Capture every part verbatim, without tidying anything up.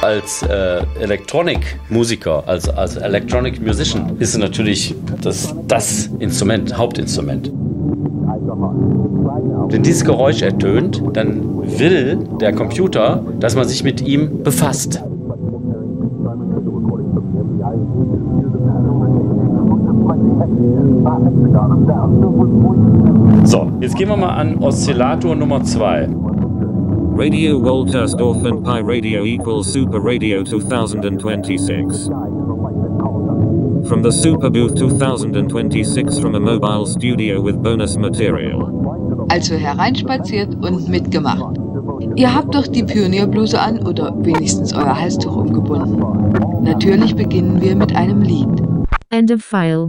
Als äh, Electronic-Musiker, als, als Electronic Musician, ist es natürlich das, das Instrument, Hauptinstrument. Wenn dieses Geräusch ertönt, dann will der Computer, dass man sich mit ihm befasst. So, jetzt gehen wir mal an Oszillator Nummer zwei. Radio Woltersdorf and Pi Radio equals Super Radio twenty twenty-six. From the Super Booth twenty twenty-six from a mobile studio with bonus material. Also hereinspaziert und mitgemacht. Ihr habt doch die Pionierbluse an oder wenigstens euer Halstuch umgebunden. Natürlich beginnen wir mit einem Lied. End of file.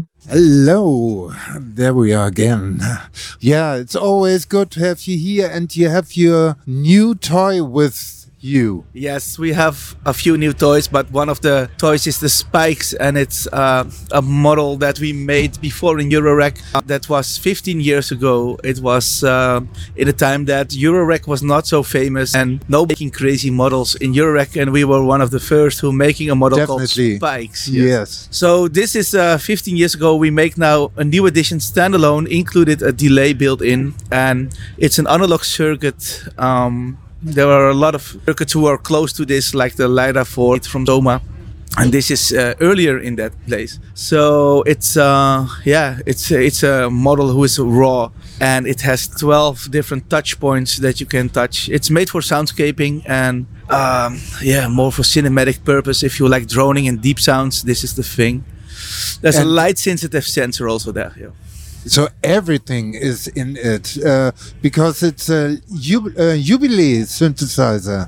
Hello, there we are again. Yeah, it's always good to have you here and you have your new toy with you. Yes, we have a few new toys, but one of the toys is the Spikes, and it's uh, a model that we made before in Eurorec. Uh, that was fifteen years ago. It was uh, in a time that Eurorec was not so famous and no making crazy models in Eurorec, and we were one of the first who making a model Definitely. called Spikes. Yes. yes. So this is uh, fifteen years ago. We make now a new edition standalone, included a delay built in, and it's an analog circuit. Um, There are a lot of circuits who are close to this, like the LiDAR four from Doma, and this is uh, earlier in that place. So it's uh, yeah, it's it's a model who is raw, and it has twelve different touch points that you can touch. It's made for soundscaping and um, yeah, more for cinematic purpose. If you like droning and deep sounds, this is the thing. There's and a light sensitive sensor also there. Yeah. So everything is in it uh, because it's a jub- uh, Jubilee synthesizer.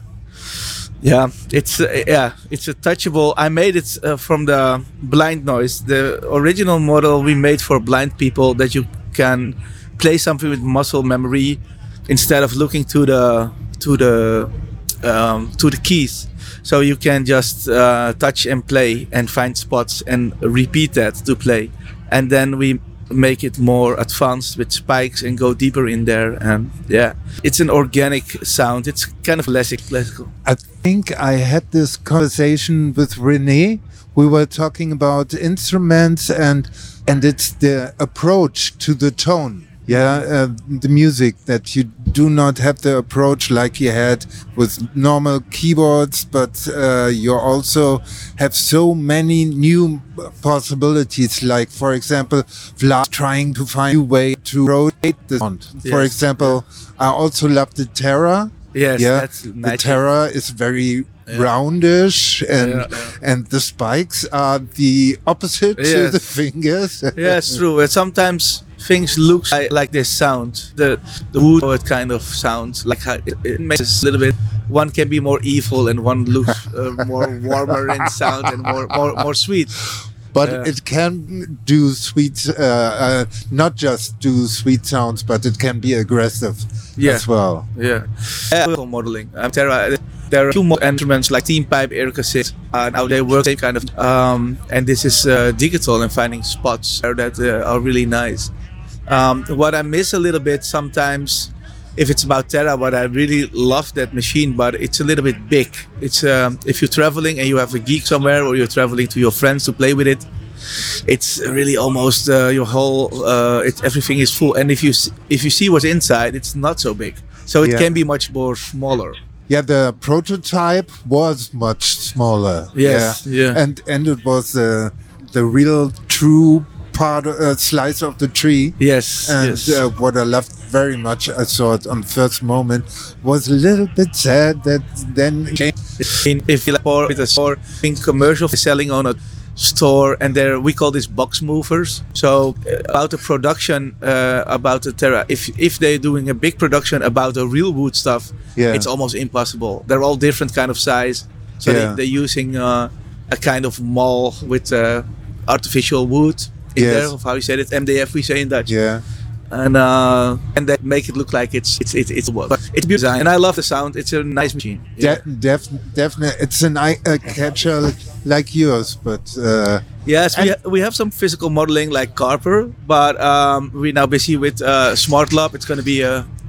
Yeah, it's uh, yeah, it's a touchable. I made it uh, from the blind noise. The original model we made for blind people, that you can play something with muscle memory instead of looking to the to the um, to the keys. So you can just uh, touch and play and find spots and repeat that to play, and then we make it more advanced with spikes and go deeper in there. And yeah, it's an organic sound. It's kind of less classical. I think I had this conversation with René. We were talking about instruments and and it's the approach to the tone. Yeah, uh, the music, that you do not have the approach like you had with normal keyboards, but uh, you also have so many new possibilities. Like, for example, Vlad trying to find a way to rotate the sound. Yes. For example, I also love the Terra. Yes, yeah, that's the nice. Terra is very yeah. roundish, and yeah, yeah. and the spikes are the opposite yes. to the fingers. Yeah, it's true. And sometimes things look like, like this sound, the the wood kind of sound, like how it, it makes it a little bit. One can be more evil, and one looks uh, more warmer in sound and more more, more sweet. But yeah. it can do sweet, uh, uh, not just do sweet sounds, but it can be aggressive yeah. as well. Yeah. Uh, modeling. Um, Terra, there are two more instruments like Team Pipe, Erica Six, and how they work same kind of. Um, and this is uh, digital and finding spots that uh, are really nice. Um, what I miss a little bit sometimes, if it's about Terra, what I really love that machine, but it's a little bit big. It's um, if you're traveling and you have a geek somewhere, or you're traveling to your friends to play with it, it's really almost uh, your whole. Uh, it, everything is full, and if you if you see what's inside, it's not so big. So it yeah. can be much more smaller. Yeah, the prototype was much smaller. Yes, yeah, yeah. and and it was uh, the real true part uh, slice of the tree. Yes, and yes. Uh, what I loved very much, I saw it on first moment, was a little bit sad that then if you like for with a store in commercial selling on a store, and there we call this box movers. So uh, about the production uh, about the Terra, if if they're doing a big production about the real wood stuff, yeah. it's almost impossible. They're all different kind of size, so yeah. they, they're using uh, a kind of mall with uh, artificial wood in yes. there, of how you said it, M D F we say in Dutch. Yeah. And uh, and they make it look like it's it's it's it's work. But it's beautiful, and I love the sound. It's a nice machine. Yeah. De- def- definitely, it's an eye a catcher like yours, but uh, yes, we ha- we have some physical modeling like Carper, but um, we're now busy with uh, Smart Lab. It's going to be a,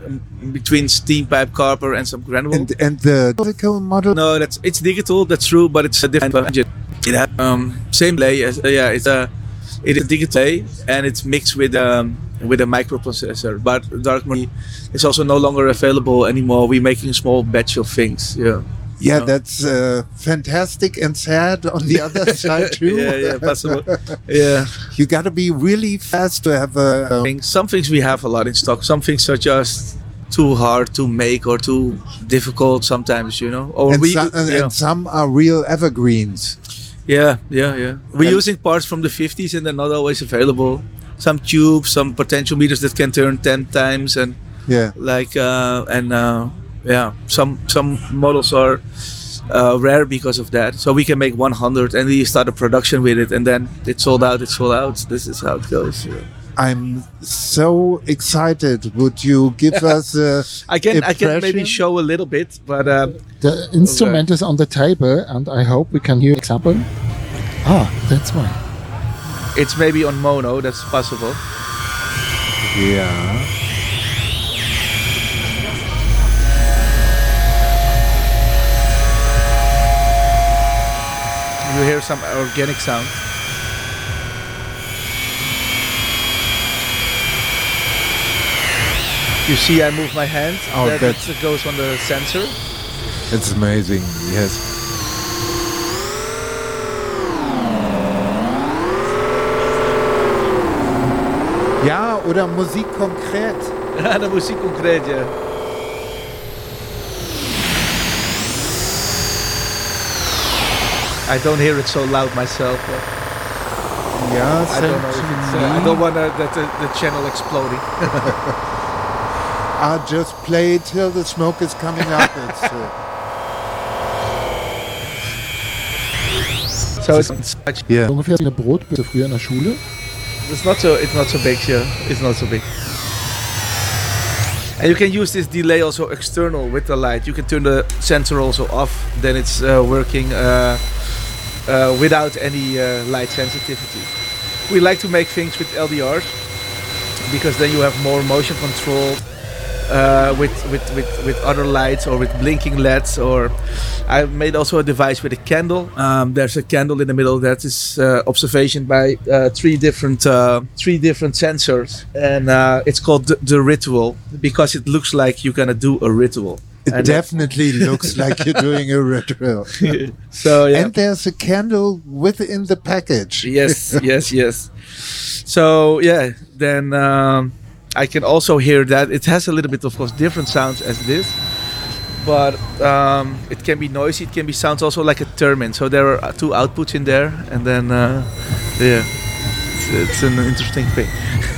um, between steam pipe, copper, and some granule. And, and the physical model? No, that's it's digital. That's true, but it's a different engine. It has um, same delay as uh, yeah. It's a it is digital delay, and it's mixed with um with a microprocessor. But dark money is also no longer available anymore. We're making a small batch of things. Yeah. Yeah, So- that's uh, fantastic and sad on the other side too. yeah, yeah, possible. Yeah. You got to be really fast to have a. Things- Some things we have a lot in stock. Some things are just too hard to make or too difficult sometimes, you know. Or and, we, some, and yeah. some are real evergreens. yeah, yeah, yeah. We're And- using parts from the fifties and they're not always available. Some tubes, some potentiometers that can turn ten times, and Yeah. like uh, and uh, yeah, some some models are uh, rare because of that. So we can make one hundred and we start a production with it, and then it's sold out. It's sold out. This is how it goes. Yeah. I'm so excited. Would you give us a I can I can maybe impression? show a little bit, but um, The instrument is on the table, and I hope we can hear example. Ah, that's why. it's maybe on mono. That's possible. Yeah. You hear some organic sound. You see, I move my hand. Oh, that that's- it goes on the sensor. It's amazing. Yes. Ja, oder Musik konkret. Ja, de muziek concreet, ja. I don't hear it so loud myself. but Ja, I don't know. If it's, uh, I don't want uh, that the, the channel exploding. I'll just play till the smoke is coming up. It's, uh, So it's, it's much- yeah. Ungefähr wie eine Brotbüchse früher in der Schule. it's not so it's not so big, yeah. It's not so big. And you can use this delay also external with the light. You can turn the sensor also off. Then it's uh, working uh, uh, without any uh, light sensitivity. We like to make things with L D Rs because then you have more motion control uh, with, with, with, with other lights or with blinking L E Ds. Or I made also a device with a candle. Um, there's a candle in the middle that is uh, observation by uh, three different uh, three different sensors, and uh, it's called the, the ritual because it looks like you're gonna do a ritual. It And- definitely looks like you're doing a ritual. So yeah. And there's a candle within the package. yes, yes, yes. So yeah, then um, I can also hear that it has a little bit, of course, different sounds as this, but um, it can be noisy. It can be sounds also like a theremin. So there are two outputs in there, and then uh, yeah, it's, it's an interesting thing.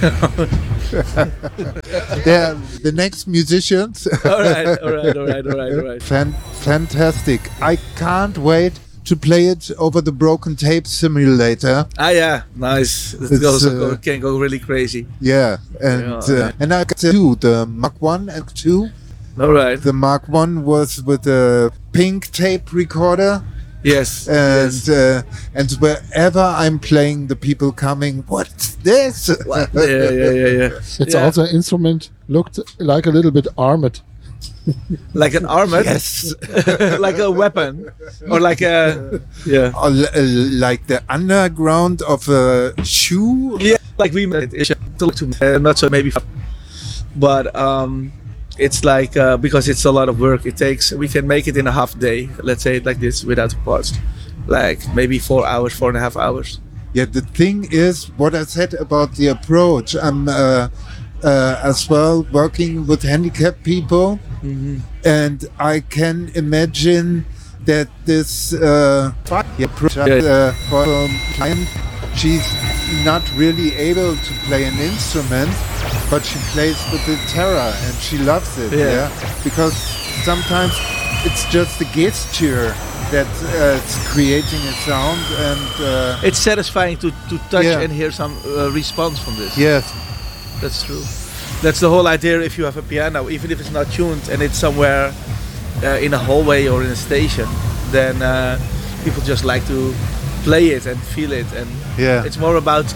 They're the next musicians. all right, all right, all right, all right, all right. Fan- fantastic. I can't wait to play it over the Broken Tape simulator. Ah yeah, nice. It It's, also uh, go, can go really crazy. Yeah, and Yeah, uh, okay. and I got two, the Mark One and Two. All right. The Mark One was with a pink tape recorder, Yes. and yes. uh, and wherever I'm playing, the people coming, what's this? yeah, yeah, yeah, yeah. It's Yeah. also an instrument looked like a little bit armored. Like an armor. Yes, Like a weapon, or like a yeah. Or l- uh, like the underground of a shoe. Yeah, like we made it. Uh, not so maybe, but um, it's like uh, because it's a lot of work. It takes we can make it in a half day. Let's say it like this without the parts, like maybe four hours, four and a half hours. Yeah, the thing is, what I said about the approach. I'm uh, uh, as well working with handicapped people, and I can imagine that this uh, approach uh, for a client, she's not really able to play an instrument, but she plays with the Terra and she loves it. Yeah. Yeah, because sometimes it's just the gesture that uh, it's creating a sound, and uh, It's satisfying to to touch Yeah. and hear some uh, response from this. yes. That's true. That's the whole idea. If you have a piano, even if it's not tuned and it's somewhere uh, in a hallway or in a station, then uh, people just like to play it and feel it. And Yeah. it's more about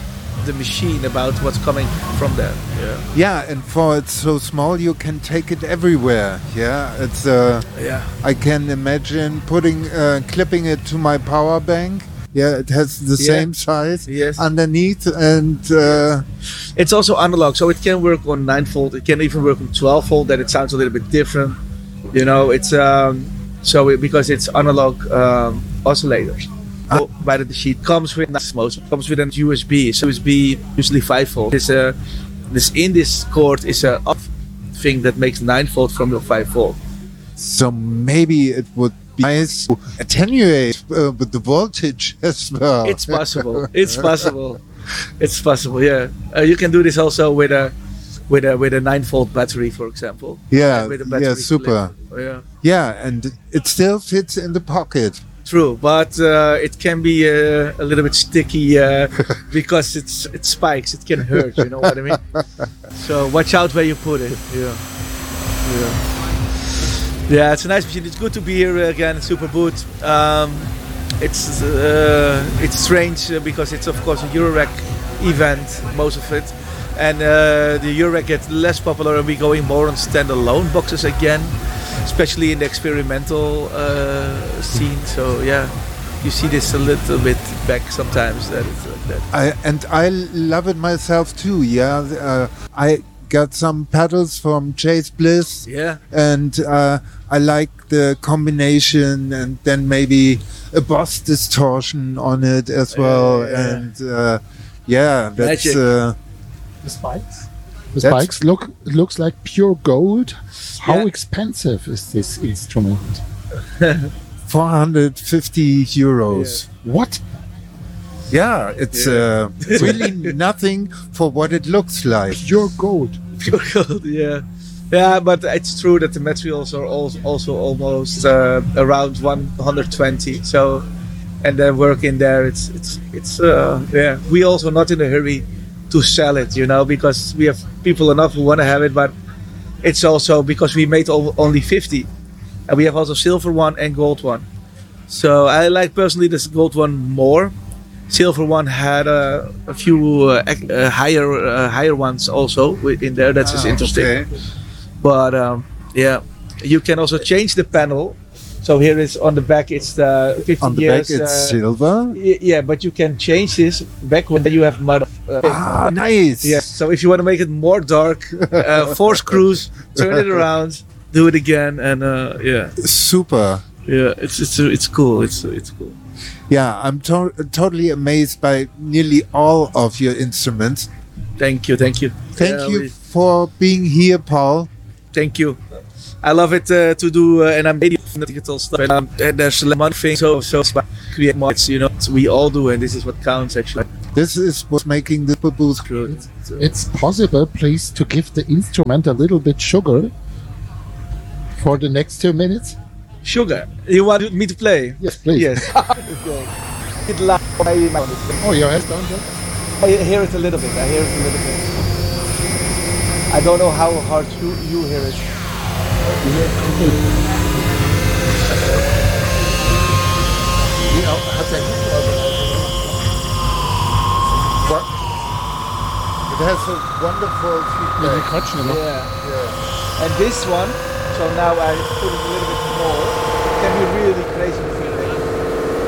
of the machine about what's coming from there. Yeah. Yeah, and for it's so small, you can take it everywhere. Yeah, it's. Uh, Yeah. I can imagine putting, uh, clipping it to my power bank. Yeah, it has the Yeah. same size Yes. underneath, and uh, It's also analog, so it can work on nine volt. It can even work on twelve volt. That it sounds a little bit different. You know, it's um, so it, because it's analog um, oscillators. Ah. So, by the sheet comes with most comes with an U S B. So U S B usually five volt. This uh, this in this cord is a up thing that makes nine volt from your five volt. so maybe it would be nice to attenuate uh, with the voltage as well. It's possible. It's possible. It's possible. Yeah, uh, you can do this also with a with a with a nine volt battery, for example. Yeah, with a yeah, battery super. collector. Yeah. Yeah, and it still fits in the pocket. True, but uh, it can be uh, a little bit sticky uh, because it's it spikes. It can hurt. You know what I mean? So watch out where you put it. Yeah, yeah, yeah. It's a nice machine. It's good to be here again. Superboot. Um, it's uh, it's strange uh, because it's of course a Eurorack event, most of it, and uh, the Eurorack gets less popular, and we're going more on standalone boxes again. Especially in the experimental uh, scene, so yeah, you see this a little bit back sometimes. That it's like that. I, and I love it myself too. Yeah, uh, I got some pedals from Chase Bliss. Yeah, And uh, I like the combination, and then maybe a Boss distortion on it as well. Yeah, yeah. And uh, yeah, that's Magic. uh, The spikes. The That's- spikes look it looks like pure gold. How Yeah. expensive is this instrument? four hundred fifty euros. What? Yeah, it's uh, really nothing for what it looks like. Pure gold. pure gold. Yeah, yeah, but it's true that the materials are also also almost uh, around one hundred twenty. So, and the work in there, it's it's it's uh, yeah. We also not in a hurry to sell it, you know, because we have people enough who want to have it, but it's also because we made o- only fifty, and we have also silver one and gold one. So I like personally this gold one more. Silver one had uh, a few uh, ec- uh, higher uh, higher ones also wi- in there. That's just Ah, interesting. okay. But um, yeah, you can also change the panel. So here is on the back. It's the fifty On the years. back, it's uh, silver. y- yeah, but you can change this back when you have mud. Uh, Ah, nice. Yes. So if you want to make it more dark, uh, four screws, turn it around, do it again, and uh, yeah, Super. yeah, it's it's it's cool. It's it's cool. Yeah, I'm to- totally amazed by nearly all of your instruments. Thank you, thank you, Thank Yeah, you we- for being here, Paul. Thank you. I love it uh, to do, uh, and I'm really into digital stuff. And, um, and there's one thing so so about create mods, you know, so we all do, and this is what counts actually. This is what's making the booth. True. It's possible, please, to give the instrument a little bit sugar for the next two minutes? Sugar. You want me to play? Yes, please. Yes. Okay. It loud. I Oh, your head down there? I hear it a little bit. I hear it a little bit. I don't know how hard you you hear it. It has a wonderful feedback. Yeah. And this one, so now I put it a little bit more. It can be really crazy